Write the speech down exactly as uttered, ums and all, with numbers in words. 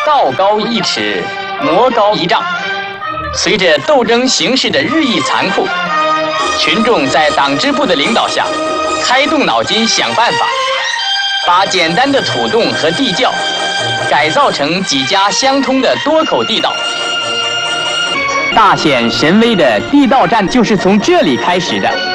道高一尺，魔高一丈。随着斗争形势的日益残酷，群众在党支部的领导下，开动脑筋想办法，把简单的土洞和地窖改造成几家相通的多口地道。大显神威的地道战就是从这里开始的。